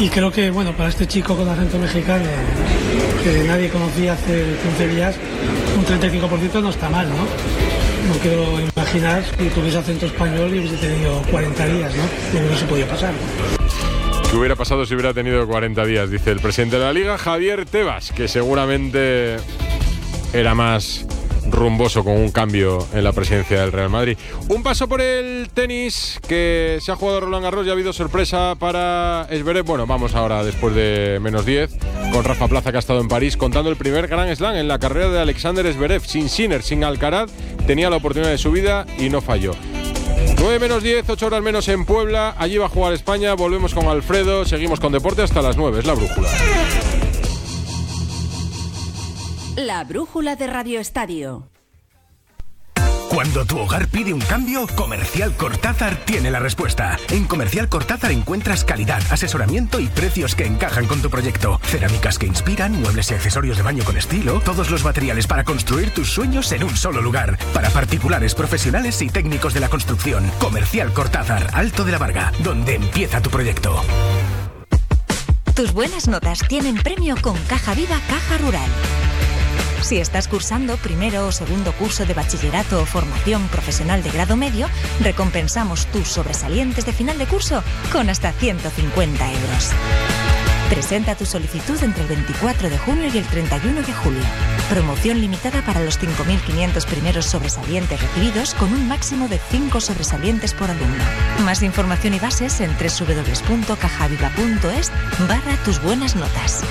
Y creo que, bueno, para este chico con acento mexicano, que nadie conocía hace 15 días, un 35% no está mal, ¿no? No quiero imaginar que tuviese acento español y hubiese tenido 40 días, ¿no? Lo que no se podía pasar. ¿Qué hubiera pasado si hubiera tenido 40 días? Dice el presidente de la Liga, Javier Tebas, que seguramente era más rumboso con un cambio en la presidencia del Real Madrid. Un paso por el tenis, que se ha jugado Roland Garros y ha habido sorpresa para Zverev. Bueno, vamos ahora después de -10 con Rafa Plaza, que ha estado en París contando el primer Grand Slam en la carrera de Alexander Zverev, sin Sinner, sin Alcaraz. Tenía la oportunidad de su vida y no falló. 9-10, 8 horas menos en Puebla. Allí va a jugar España. Volvemos con Alfredo. Seguimos con deporte hasta las 9. Es la brújula. La brújula de Radio Estadio. Cuando tu hogar pide un cambio, Comercial Cortázar tiene la respuesta. En Comercial Cortázar encuentras calidad, asesoramiento y precios que encajan con tu proyecto. Cerámicas que inspiran, muebles y accesorios de baño con estilo, todos los materiales para construir tus sueños en un solo lugar. Para particulares, profesionales y técnicos de la construcción. Comercial Cortázar, Alto de la Varga, donde empieza tu proyecto. Tus buenas notas tienen premio con Caja Viva Caja Rural. Si estás cursando primero o segundo curso de bachillerato o formación profesional de grado medio, recompensamos tus sobresalientes de final de curso con hasta 150 euros. Presenta tu solicitud entre el 24 de junio y el 31 de julio. Promoción limitada para los 5.500 primeros sobresalientes recibidos, con un máximo de 5 sobresalientes por alumno. Más información y bases en www.cajaviva.es/tus buenas notas.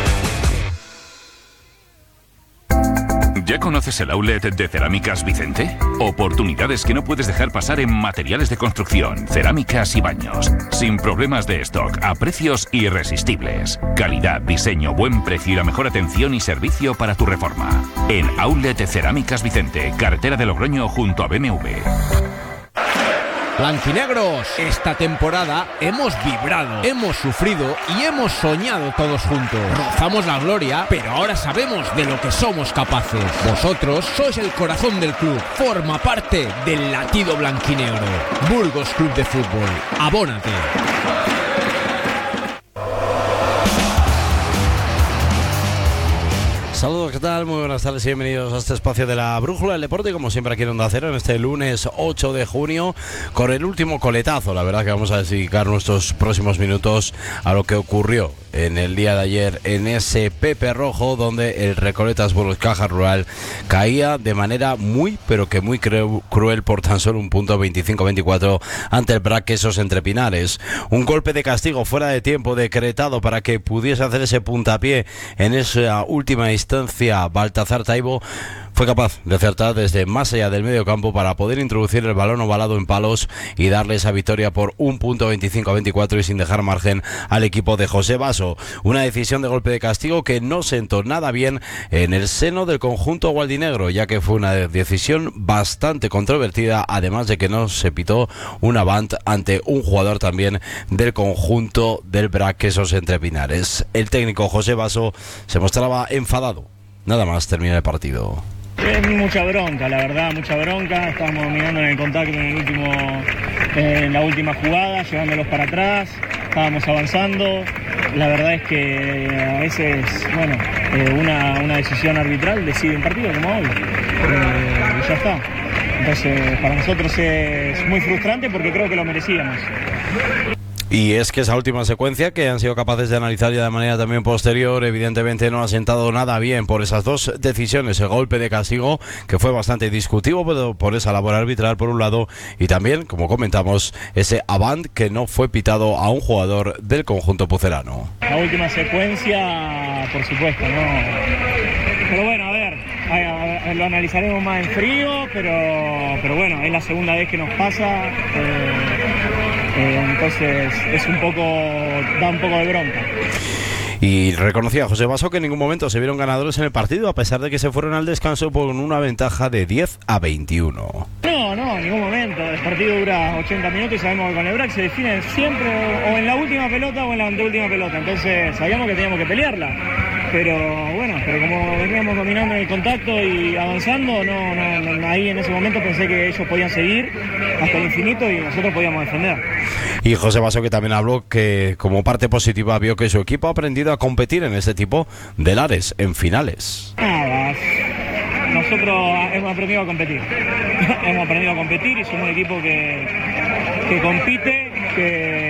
¿Ya conoces el outlet de Cerámicas Vicente? Oportunidades que no puedes dejar pasar en materiales de construcción, cerámicas y baños. Sin problemas de stock, a precios irresistibles. Calidad, diseño, buen precio y la mejor atención y servicio para tu reforma. En Outlet Cerámicas Vicente, carretera de Logroño junto a BMW. Blanquinegros, esta temporada hemos vibrado, hemos sufrido y hemos soñado todos juntos. Rozamos la gloria, pero ahora sabemos de lo que somos capaces. Vosotros sois el corazón del club, forma parte del latido blanquinegro. Burgos Club de Fútbol, abónate. Saludos, ¿qué tal? Muy buenas tardes y bienvenidos a este espacio de la Brújula del Deporte, como siempre aquí en Onda Cero, en este lunes 8 de junio, con el último coletazo. La verdad que vamos a dedicar nuestros próximos minutos a lo que ocurrió en el día de ayer en ese Pepe Rojo, donde el Recoletas Burgos Caja Rural caía de manera muy, pero que muy cruel por tan solo un punto, 25-24 ante el Braquesos Entre Pinares. Un golpe de castigo fuera de tiempo decretado para que pudiese hacer ese puntapié en esa última instancia. Baltazar Taibo fue capaz de acertar desde más allá del medio campo para poder introducir el balón ovalado en palos y darle esa victoria por un punto, 25-24, y sin dejar margen al equipo de José Basso. Una decisión de golpe de castigo que no sentó nada bien en el seno del conjunto gualdinegro, ya que fue una decisión bastante controvertida, además de que no se pitó un avant ante un jugador también del conjunto del Braquesos Entre Pinares. El técnico José Basso se mostraba enfadado. Nada más termina el partido. Mucha bronca, la verdad, mucha bronca. Estábamos mirando en el contacto en la última jugada, llevándolos para atrás, estábamos avanzando. La verdad es que a veces, bueno, una decisión arbitral decide un partido como hoy. Y ya está. Entonces, para nosotros es muy frustrante porque creo que lo merecíamos. Y es que esa última secuencia, que han sido capaces de analizar ya de manera también posterior, evidentemente no ha sentado nada bien por esas dos decisiones. El golpe de castigo, que fue bastante discutivo por esa labor arbitral por un lado, y también, como comentamos, ese avant que no fue pitado a un jugador del conjunto pucelano. La última secuencia, por supuesto, ¿no? Pero bueno, a ver, lo analizaremos más en frío, pero bueno, es la segunda vez que nos pasa. Entonces da un poco de bronca. Y reconocía José Basso que en ningún momento se vieron ganadores en el partido, a pesar de que se fueron al descanso con una ventaja de 10-21. No, en ningún momento. El partido dura 80 minutos y sabemos que con el BRAC se define siempre o en la última pelota o en la anteúltima pelota. Entonces sabíamos que teníamos que pelearla. pero como veníamos dominando en el contacto y avanzando, no, ahí en ese momento pensé que ellos podían seguir hasta el infinito y nosotros podíamos defender. Y José Basso, que también habló que como parte positiva vio que su equipo ha aprendido a competir en este tipo de lares, en finales. Nada, nosotros hemos aprendido a competir. Hemos aprendido a competir y somos un equipo que compite, que